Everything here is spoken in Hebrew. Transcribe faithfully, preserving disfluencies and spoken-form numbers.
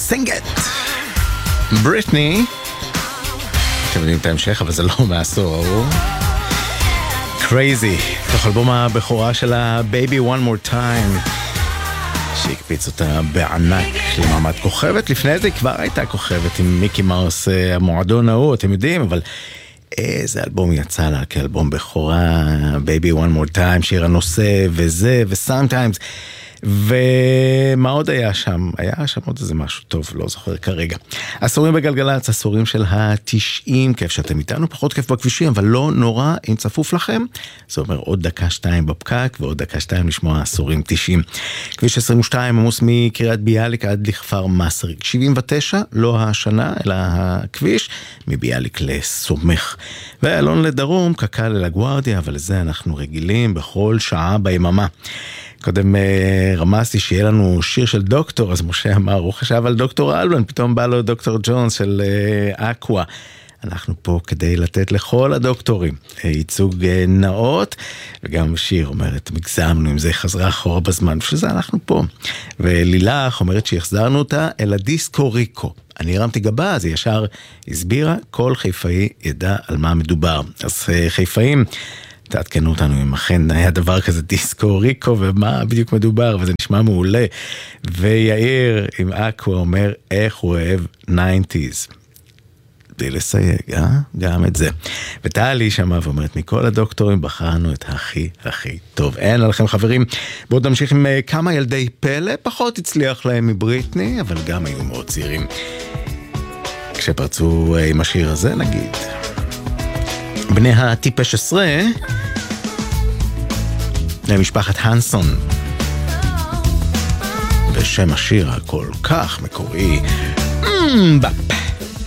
Sing It. בריטני. אתם יודעים את ההמשך, אבל זה לא מהעשור ההוא. Crazy. תוך אלבום הבכורה של ה-Baby One More Time. שהקפיץ אותה בענק למעמד כוכבת. לפני זה כבר הייתה כוכבת עם מיקי מאוס, המועדון ההוא, אתם יודעים, אבל איזה אלבום יצא לה כאלבום בכורה, Baby One More Time, שיר הנושא וזה, ו-Sometimes. ומה עוד היה שם? היה שם עוד איזה משהו טוב, לא זוכר כרגע. עשורים בגלגלצ, עשורים של ה-תשעים, כיף שאתם איתנו, פחות כיף בכבישים, אבל לא נורא, אם צפוף לכם, זה אומר עוד דקה שתיים בפקק, ועוד דקה שתיים לשמוע עשורים תשעים. כביש עשרים ושתיים, עמוס מקריית ביאליק עד לכפר מסריק. שבעים ותשע, לא השנה, אלא הכביש, מביאליק לסומך. ואלון לדרום, קקל אל הגוארדיה, אבל לזה אנחנו רגילים בכל שעה ביממה. קודם רמזתי שיהיה לנו שיר של דוקטור, אז משה אמר, הוא חשב על דוקטור אלבן, פתאום בא לו דוקטור ג'ונס של אקווה. אנחנו פה כדי לתת לכל הדוקטורים ייצוג נאות, וגם שיר אומרת, מגזמנו עם זה, חזרה אחורה בזמן, שזה אנחנו פה. ולילך אומרת שהחזרנו אותה אל הדיסקו ריקו. אני הרמתי גבה, אז היא ישר הסבירה, כל חיפאי ידע על מה מדובר. אז חיפאים, תעדכנו אותנו אם אכן היה דבר כזה דיסקו ריקו ומה בדיוק מדובר, וזה נשמע מעולה. ויאיר עם אקווה אומר איך הוא אוהב ניינטיז. בלי לסייג, אה? גם את זה. וטלי שמה ואומרת, מכל הדוקטורים בחרנו את הכי הכי טוב. אין עליכם חברים. בואו נמשיך עם כמה ילדי פלא, פחות הצליח להם מבריטני, אבל גם היו מאוד צעירים. כשפרצו עם השיר הזה נגיד. בני הטיפש עשרה למשפחת הנסון בשם השיר הכל כך מקורי אמבה